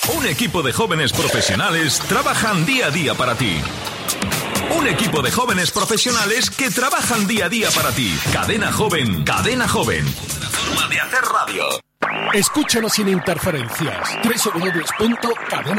Un equipo de jóvenes profesionales trabajan día a día para ti. Un equipo de jóvenes profesionales que trabajan día a día para ti. Cadena Joven, Cadena Joven. Otra forma de hacer radio. Escúchanos sin interferencias. www.cadena